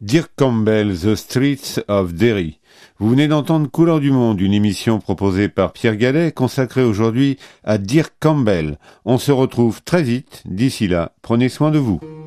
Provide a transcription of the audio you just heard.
Dirk Campbell, The Streets of Derry. Vous venez d'entendre Couleurs du Monde, une émission proposée par Pierre Gallet, consacrée aujourd'hui à Dirk Campbell. On se retrouve très vite. D'ici là, prenez soin de vous.